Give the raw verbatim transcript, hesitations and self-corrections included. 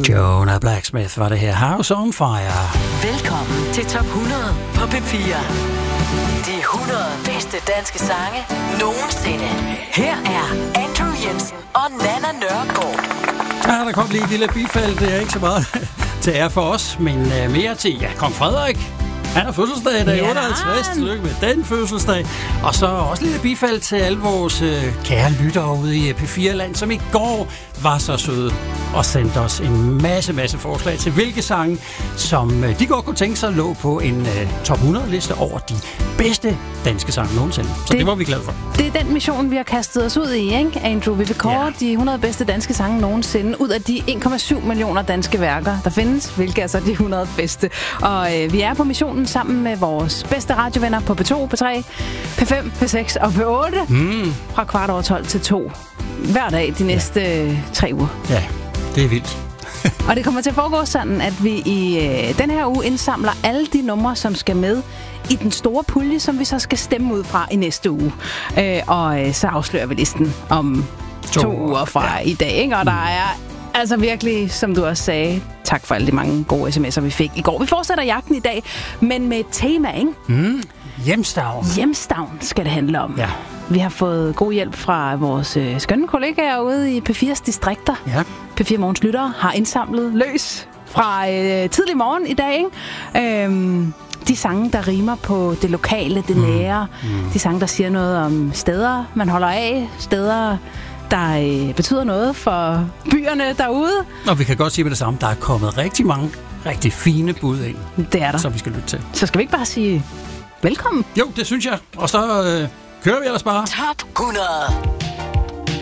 Jonah Blacksmith var det her. House on Fire. Velkommen til Top hundrede på P fire. De hundrede bedste danske sange nogensinde. Her er Andrew Jensen og Nanna Nørgaard. Ja, der kom lige et lille bifald. Det er ikke så meget til ære for os, men uh, mere til ja, Kong Frederik. Han har fødselsdag i dag, ja. otteoghalvtreds. Tillykke med den fødselsdag. Og så også lidt bifald til alle vores øh, kære lyttere ude i P fire-land, som i går var så søde og sendte os en masse, masse forslag til hvilke sange, som øh, de godt kunne tænke sig lå på en øh, top hundrede-liste over de bedste danske sange nogensinde. Så det, det var vi glade for. Det er den mission, vi har kastet os ud i, ikke, Andrew? Vi vil kåre ja. de hundrede bedste danske sange nogensinde ud af de en komma syv millioner danske værker, der findes, hvilke er så de hundrede bedste. Og øh, vi er på missionen sammen med vores bedste radiovenner på P to, P tre, P fem, P seks og P otte mm. fra kvart over tolv til to hver dag de næste ja. tre uger. Ja, det er vildt. Og det kommer til at foregå sådan, at vi i øh, den her uge indsamler alle de numre, som skal med i den store pulje, som vi så skal stemme ud fra i næste uge. Øh, og øh, så afslører vi listen om to, to uger fra ja. i dag, ikke? Og der er altså virkelig, som du også sagde, tak for alle de mange gode sms'er, vi fik i går. Vi fortsætter jagten i dag, men med et tema, ikke? Mm. Hjemstavn. Hjemstavn skal det handle om. Ja. Vi har fået god hjælp fra vores øh, skønne kollegaer ude i P fires distrikter. Ja. P fire Morgens lyttere har indsamlet løs fra øh, tidlig morgen i dag, ikke? Øhm, de sange, der rimer på det lokale, det nære. Mm. Mm. De sange, der siger noget om steder, man holder af. Steder, der øh, betyder noget for byerne derude. Og vi kan godt sige med det samme, der er kommet rigtig mange rigtig fine bud ind. Det er der. Som vi skal lytte til. Så skal vi ikke bare sige velkommen? Jo, det synes jeg. Og så øh, kører vi ellers bare. Top hundrede.